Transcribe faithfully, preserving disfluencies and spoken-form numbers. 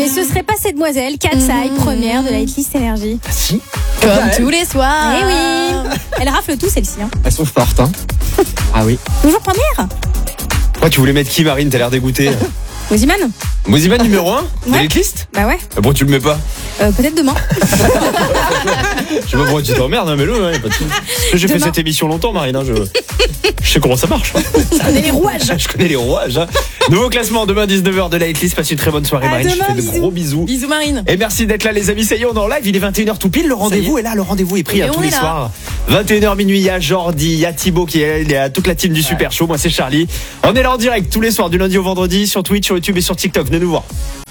Et ce serait pas cette demoiselle, Katsai, mmh. première de la hitlist Énergie. Ah si. Comme ah, tous les soirs. Eh oui. Elle rafle tout celle-ci. Hein. Elles sont fortes, hein. Ah oui. Toujours première. Toi, tu voulais mettre qui, Marine? T'as l'air dégoûtée. Moziman. Moziman numéro un de ouais. l'hitlist? Bah ouais. Ah bon, tu le mets pas? Euh, peut-être demain. Je sais pas pourquoi tu t'emmerdes, hein, mais le, hein, pas de... J'ai fait cette émission longtemps, Marine. Hein, je... je sais comment ça marche. Hein. Je connais les rouages. Je connais les rouages. Hein. Nouveau classement demain dix-neuf heures de la hitlist. Passe une très bonne soirée, à Marine. Demain, je te fais de gros bisous. Bisous, Marine. Et merci d'être là, les amis. Ça y est, on est en live. Il est vingt et une heures tout pile. Le rendez-vous est... est là. Le rendez-vous est pris à tous les là. soirs. vingt et une heures minuit. Il y a Jordi, il y a Thibaut qui est là. Il y a toute la team du Super Show. Moi, c'est Charlie. On est là en direct tous les soirs, du lundi au vendredi, sur Twitch, sur YouTube et sur TikTok. Venez nous voir.